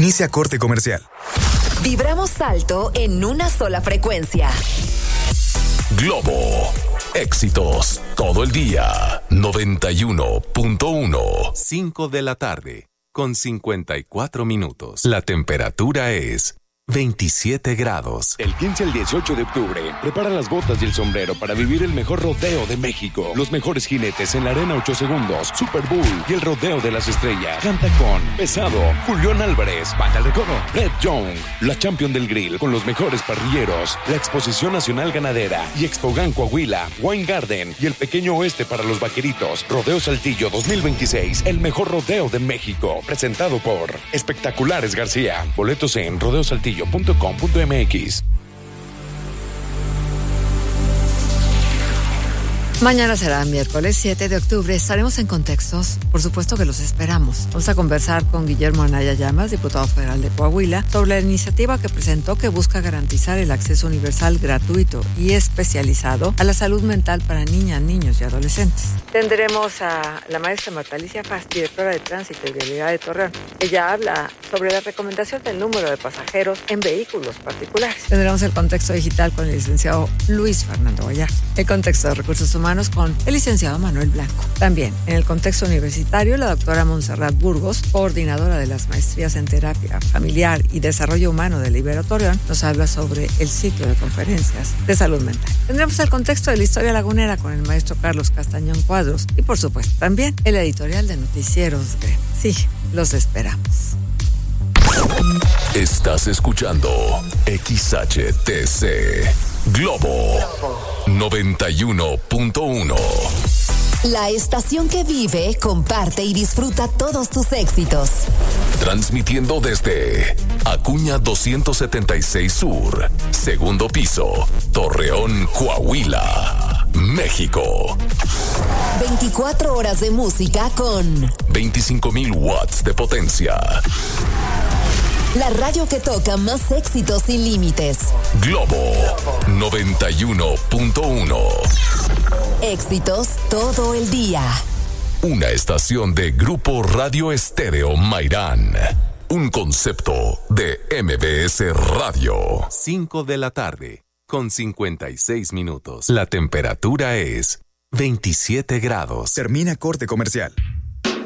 Inicia corte comercial. Vibramos alto en una sola frecuencia. Globo. Éxitos todo el día. 91.1. 5 de la tarde, con 54 minutos. La temperatura es 27 grados. El 15 al 18 de octubre, prepara las botas y el sombrero para vivir el mejor rodeo de México. Los mejores jinetes en la Arena 8 Segundos, Super Bull y el Rodeo de las Estrellas. Canta con Pesado, Julián Álvarez, Banda El Recodo, Red Young, la Champion del Grill con los mejores parrilleros, la Exposición Nacional Ganadera y Expogan Coahuila, Wine Garden y el Pequeño Oeste para los Vaqueritos. Rodeo Saltillo 2026, el mejor rodeo de México. Presentado por Espectaculares García. Boletos en rodeosaltillo.com.mx. Mañana será miércoles 7 de octubre. Estaremos en Contextos. Por supuesto que los esperamos. Vamos a conversar con Guillermo Anaya Llamas, diputado federal de Coahuila, sobre la iniciativa que presentó que busca garantizar el acceso universal, gratuito y especializado a la salud mental para niñas, niños y adolescentes. Tendremos a la maestra Marta Alicia Faz, directora de Tránsito y Vialidad de Torreón. Ella habla sobre la recomendación del número de pasajeros en vehículos particulares. Tendremos el contexto digital con el licenciado Luis Fernando Gallardo. El contexto de recursos humanos con el licenciado Manuel Blanco. También, en el contexto universitario, la doctora Montserrat Burgos, coordinadora de las maestrías en terapia familiar y desarrollo humano del Ibero Torreón, nos habla sobre el ciclo de conferencias de salud mental. Tendremos el contexto de la historia lagunera con el maestro Carlos Castañón Cuadros y, por supuesto, también el editorial de Noticieros Grem. Sí, los esperamos. Estás escuchando XHTC Globo 91.1. La estación que vive, comparte y disfruta todos tus éxitos. Transmitiendo desde Acuña 276 Sur, segundo piso, Torreón, Coahuila, México. 24 horas de música con 25,000 watts de potencia. La radio que toca más éxitos sin límites. Globo 91.1. Éxitos todo el día. Una estación de Grupo Radio Estéreo Mairán. Un concepto de MBS Radio. 5 de la tarde, con 56 minutos. La temperatura es 27 grados. Termina corte comercial.